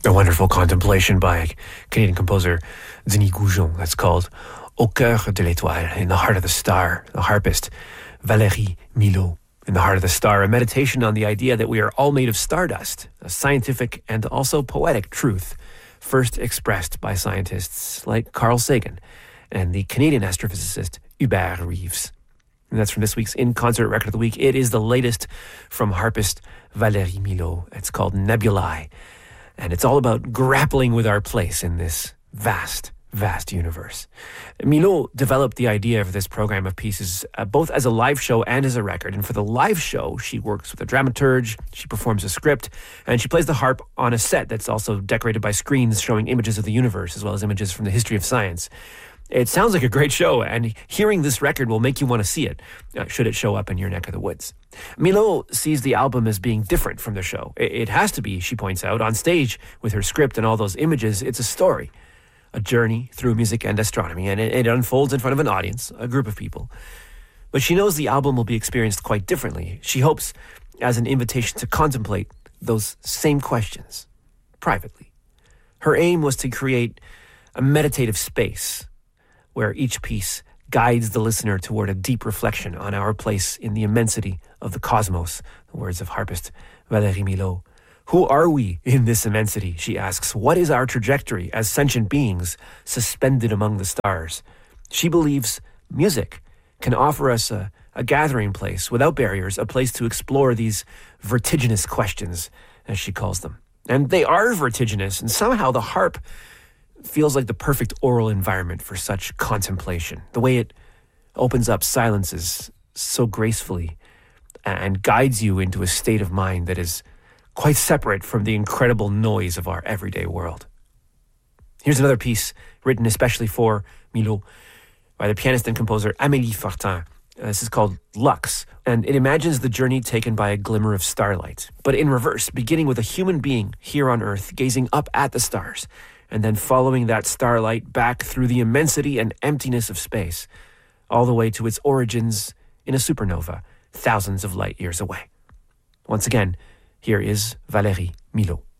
A wonderful contemplation by Canadian composer Denis Goujon. That's called Au cœur de l'étoile, in the heart of the star. The harpist Valérie Milhaud, in the heart of the star. A meditation on the idea that we are all made of stardust, a scientific and also poetic truth, first expressed by scientists like Carl Sagan and the Canadian astrophysicist Hubert Reeves. And that's from this week's In Concert Record of the Week. It is the latest from harpist Valérie Milhaud. It's called Nebulae. And it's all about grappling with our place in this vast, vast universe. Milhaud developed the idea of this program of pieces both as a live show and as a record. And for the live show, she works with a dramaturge, she performs a script, and she plays the harp on a set that's also decorated by screens showing images of the universe as well as images from the history of science. It sounds like a great show, and hearing this record will make you want to see it, should it show up in your neck of the woods. Milhaud sees the album as being different from the show. It has to be, she points out. On stage, with her script and all those images, it's a story, a journey through music and astronomy, and it unfolds in front of an audience, a group of people. But she knows the album will be experienced quite differently. She hopes as an invitation to contemplate those same questions, privately. Her aim was to create a meditative space where each piece guides the listener toward a deep reflection on our place in the immensity of the cosmos, the words of harpist Valérie Milhaud. Who are we in this immensity, she asks. What is our trajectory as sentient beings suspended among the stars? She believes music can offer us a gathering place without barriers, a place to explore these vertiginous questions, as she calls them. And they are vertiginous, and somehow the harp feels like the perfect oral environment for such contemplation. The way it opens up silences so gracefully and guides you into a state of mind that is quite separate from the incredible noise of our everyday world. Here's another piece written especially for Milhaud by the pianist and composer Amélie Fortin. This is called Lux, and it imagines the journey taken by a glimmer of starlight, but in reverse, beginning with a human being here on Earth gazing up at the stars, and then following that starlight back through the immensity and emptiness of space, all the way to its origins in a supernova thousands of light years away. Once again, here is Valérie Milhaud.